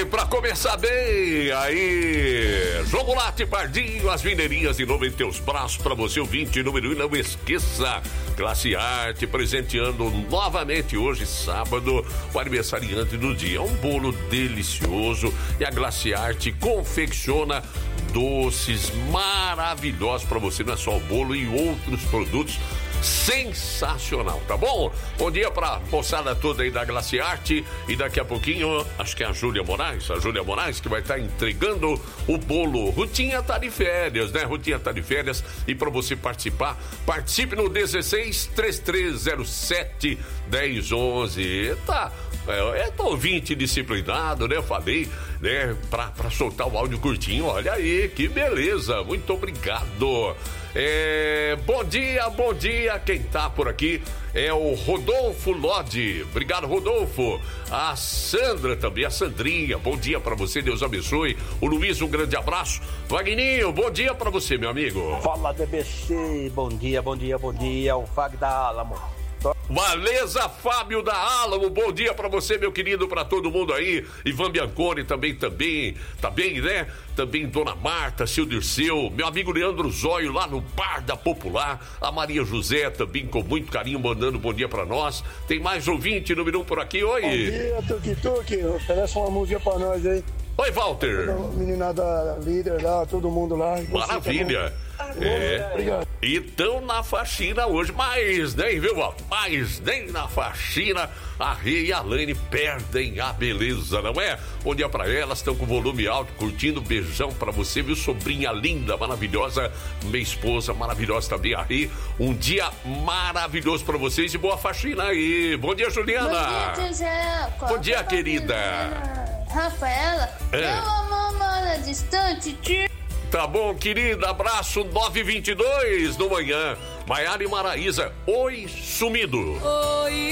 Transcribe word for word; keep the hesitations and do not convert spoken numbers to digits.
pra começar bem, aí, Chocolate Pardinho, as vineirinhas de novo em teus braços pra você, o vinte número um, não esqueça, Classe Arte presenteando novamente hoje, sábado, o aniversariante do dia, um bolo delicioso e a Classe Arte confecciona doces maravilhosos pra você, não é só o bolo e outros produtos sensacional, tá bom? Bom dia pra moçada toda aí da Classe Arte e daqui a pouquinho, acho que é a Júlia Moraes, a Júlia Moraes que vai estar tá entregando o bolo. Rutinha tá de férias, né? Rutinha tá de férias e pra você participar, participe no dezesseis, três três zero sete, dez onze. Tá, é, é tô ouvinte disciplinado, né? Eu falei, né? Pra, pra soltar o áudio curtinho, olha aí, que beleza, muito obrigado. É, bom dia, bom dia, quem tá por aqui é o Rodolfo Lodi, obrigado Rodolfo, a Sandra também, a Sandrinha, bom dia pra você, Deus abençoe, o Luiz, um grande abraço, Vagninho, bom dia pra você, meu amigo. Fala D B C, bom dia, bom dia, bom dia, o Fag da Alamo. Valeza, Fábio da Álamo, bom dia pra você, meu querido, pra todo mundo aí, Ivan Bianconi também, também, tá bem, né? Também Dona Marta, seu Dirceu, meu amigo Leandro Zóio lá no Bar da Popular, a Maria José também com muito carinho mandando bom dia pra nós. Tem mais ouvinte, número um por aqui, oi. Bom dia, Tuque Tuque, oferece uma música pra nós aí. Oi, Walter. Meninada líder lá, todo mundo lá. Maravilha. É. Obrigado. E tão na faxina hoje, mas nem, viu, Walter? Mas nem na faxina a Rê e a Lane perdem a beleza, não é? Bom dia pra elas, estão com volume alto, curtindo, beijão pra você, viu, sobrinha linda, maravilhosa, minha esposa maravilhosa também, a Rê. Um dia maravilhoso pra vocês e boa faxina aí. Bom dia, Juliana. Bom dia, Zé. Bom dia, querida. Rafaela, É. meu amor mora distante, tio. Tá bom, querida, abraço, nove e vinte e dois no manhã. Maiara e Maraísa, oi, sumido. Oi.